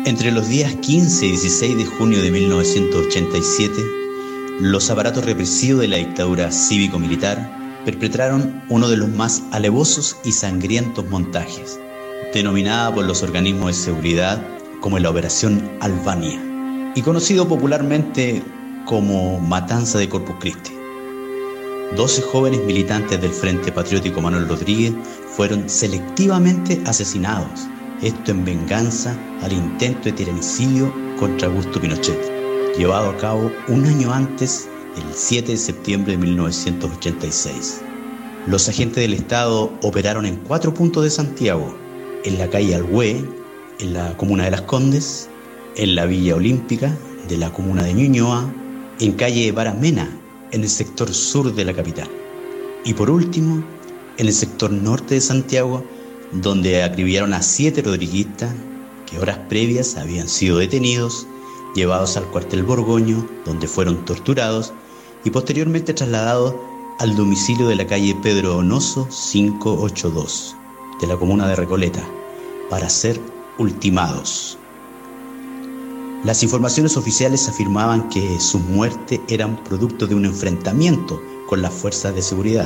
Entre los días 15 y 16 de junio de 1987, los aparatos represivos de la dictadura cívico-militar perpetraron uno de los más alevosos y sangrientos montajes, denominada por los organismos de seguridad como la Operación Albania y conocido popularmente como Matanza de Corpus Christi. 12 jóvenes militantes del Frente Patriótico Manuel Rodríguez fueron selectivamente asesinados, esto en venganza al intento de tiranicidio contra Augusto Pinochet, llevado a cabo un año antes, el 7 de septiembre de 1986. Los agentes del Estado operaron en 4 puntos de Santiago: en la calle Alhué, en la comuna de Las Condes, en la Villa Olímpica de la comuna de Ñuñoa, en calle Baramena, en el sector sur de la capital, y por último, en el sector norte de Santiago, donde acribillaron a 7 rodriguistas que horas previas habían sido detenidos, llevados al cuartel Borgoño, donde fueron torturados y posteriormente trasladados al domicilio de la calle Pedro Donoso 582 de la comuna de Recoleta para ser ultimados. Las informaciones oficiales afirmaban que sus muertes eran producto de un enfrentamiento con las fuerzas de seguridad.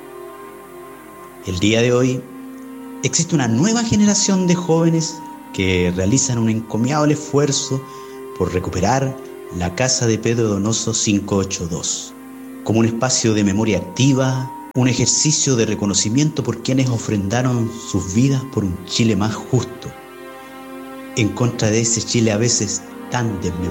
El día de hoy existe una nueva generación de jóvenes que realizan un encomiable esfuerzo por recuperar la casa de Pedro Donoso 582 como un espacio de memoria activa, un ejercicio de reconocimiento por quienes ofrendaron sus vidas por un Chile más justo, en contra de ese Chile a veces tan desmemoriado.